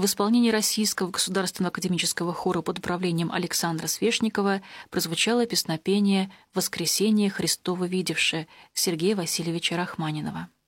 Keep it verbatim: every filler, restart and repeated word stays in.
В исполнении Российского государственного академического хора под управлением Александра Свешникова прозвучало песнопение «Воскресение Христово видевшее» Сергея Васильевича Рахманинова.